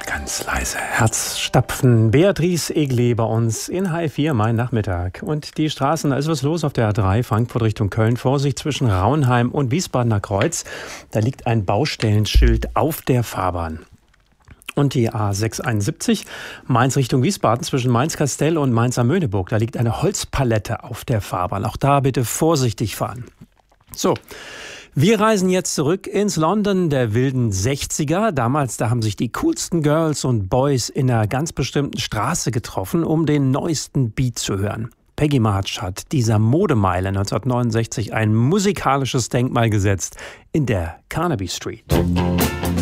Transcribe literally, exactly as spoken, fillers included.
ganz leise Herzstapfen. Beatrice Egli bei uns in H vier, mein Nachmittag. Und die Straßen, da ist was los auf der A drei, Frankfurt Richtung Köln. Vorsicht zwischen Raunheim und Wiesbadener Kreuz. Da liegt ein Baustellenschild auf der Fahrbahn. Und die A sechshunderteinundsiebzig, Mainz Richtung Wiesbaden, zwischen Mainz-Kastell und Mainz-Amöneburg. Da liegt eine Holzpalette auf der Fahrbahn. Auch da bitte vorsichtig fahren. So, wir reisen jetzt zurück ins London der wilden sechziger. Damals, da haben sich die coolsten Girls und Boys in einer ganz bestimmten Straße getroffen, um den neuesten Beat zu hören. Peggy March hat dieser Modemeile neunzehnhundertneunundsechzig ein musikalisches Denkmal gesetzt in der Carnaby Street.